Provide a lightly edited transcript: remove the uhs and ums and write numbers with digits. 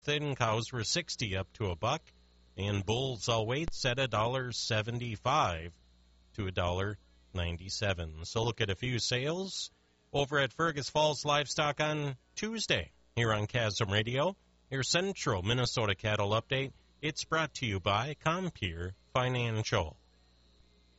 Thin cows were 60 up to $1, and bulls all weights at $1.75 to $1.97. So look at a few sales over at Fergus Falls Livestock on Tuesday here on Chasm Radio. Your Central Minnesota Cattle Update. It's brought to you by Compeer Financial.